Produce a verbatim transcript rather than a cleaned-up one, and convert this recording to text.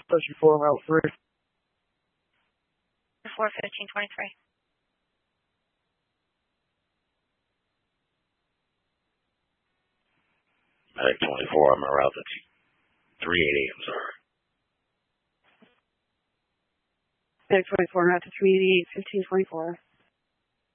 Station four, Route three. four fifteen twenty-three. Medic twenty-four, I'm en route to three eighty, I'm sorry. Medic twenty-four, route to three eighty-eight, fifteen twenty-four.